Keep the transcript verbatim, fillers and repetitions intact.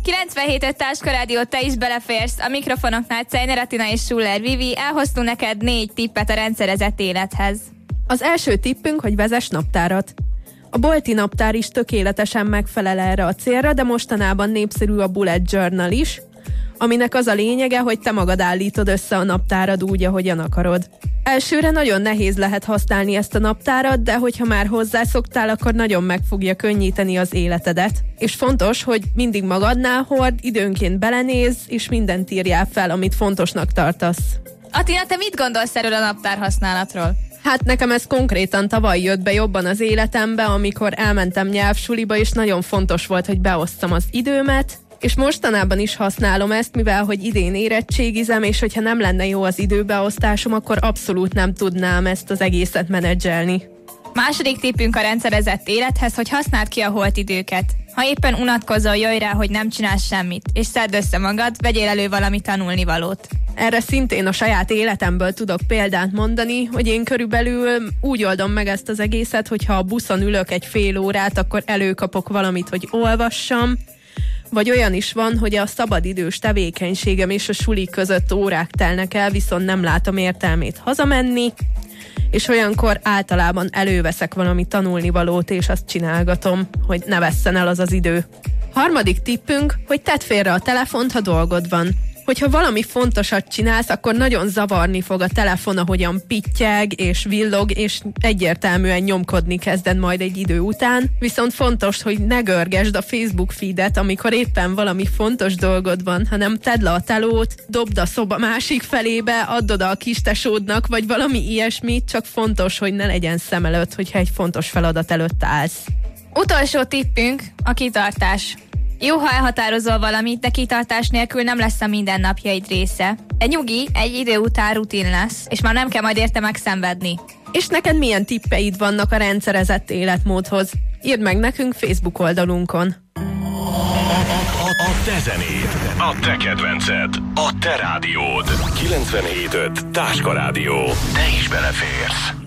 kilencvenhét öt Táska Rádió, te is beleférsz. A mikrofonoknál Czejner Atina és Schuller Vivi. Elhoztunk neked négy tippet a rendszerezett élethez. Az első tippünk, hogy vezess naptárat. A bolti naptár is tökéletesen megfelel erre a célra, de mostanában népszerű a bullet journal is, aminek az a lényege, hogy te magad állítod össze a naptárad úgy, ahogyan akarod. Elsőre nagyon nehéz lehet használni ezt a naptárat, de hogyha már hozzászoktál, akkor nagyon meg fogja könnyíteni az életedet. És fontos, hogy mindig magadnál hord, időnként belenéz, és mindent írjál fel, amit fontosnak tartasz. Atina, te mit gondolsz erről a naptár használatról? Hát nekem ez konkrétan tavaly jött be jobban az életembe, amikor elmentem nyelvsuliba, és nagyon fontos volt, hogy beosztam az időmet, és mostanában is használom ezt, mivel hogy idén érettségizem, és hogyha nem lenne jó az időbeosztásom, akkor abszolút nem tudnám ezt az egészet menedzselni. Második tippünk a rendszerezett élethez, hogy használd ki a holt időket. Ha éppen unatkozol, jöjj rá, hogy nem csinálsz semmit, és szedd össze magad, vegyél elő valami tanulnivalót. Erre szintén a saját életemből tudok példát mondani, hogy én körülbelül úgy oldom meg ezt az egészet, hogyha a buszon ülök egy fél órát, akkor előkapok valamit, hogy olvassam, vagy olyan is van, hogy a szabadidős tevékenységem és a suli között órák telnek el, viszont nem látom értelmét hazamenni, és olyankor általában előveszek valami tanulnivalót, és azt csinálgatom, hogy ne vesszen el az az idő. Harmadik tippünk, hogy tedd félre a telefont, ha dolgod van. Hogyha valami fontosat csinálsz, akkor nagyon zavarni fog a telefon, ahogyan pittyeg és villog, és egyértelműen nyomkodni kezded majd egy idő után. Viszont fontos, hogy ne görgesd a Facebook feedet, amikor éppen valami fontos dolgod van, hanem tedd le a telót, dobd a szoba másik felébe, add oda a kistesódnak, vagy valami ilyesmit, csak fontos, hogy ne legyen szem előtt, hogyha egy fontos feladat előtt állsz. Utolsó tippünk a kitartás. Jó, ha elhatározol valamit, de kitartás nélkül nem lesz a mindennapjaid része. Egy nyugi, egy idő után rutin lesz, és már nem kell majd érte megszenvedni. És neked milyen tippeid vannak a rendszerezett életmódhoz? Írd meg nekünk Facebook oldalunkon. A, a te zenéd, a te kedvenced, a te rádiód. kilencvenhét öt Táska Rádió. Te is beleférsz.